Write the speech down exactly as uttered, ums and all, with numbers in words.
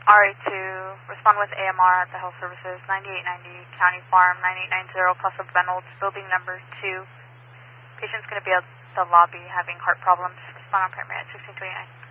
R A two, respond with A M R at the Health Services, ninety-eight ninety County Farm, ninety-eight ninety Casa Reynolds, building number two. Patient's going to be at the lobby having heart problems. Respond on primary at sixteen twenty-nine.